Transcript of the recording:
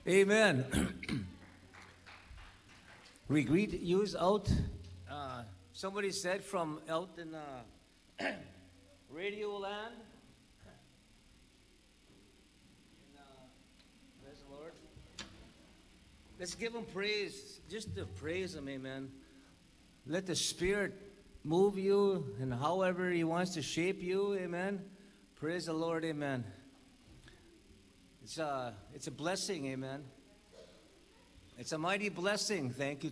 Amen. We greet yous out. Somebody said from out in Radio Land. Praise the Lord. Let's give him praise. Just to praise him, amen. Let the Spirit move you and however he wants to shape you, amen. Praise the Lord, amen. It's a blessing, amen. It's a mighty blessing. Thank you.